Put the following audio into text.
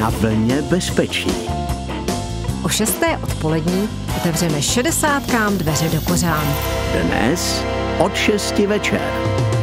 Na vlně bezpečí. O 6. odpolední otevřeme 60kám dveře do kořán. Dnes od 6 večer.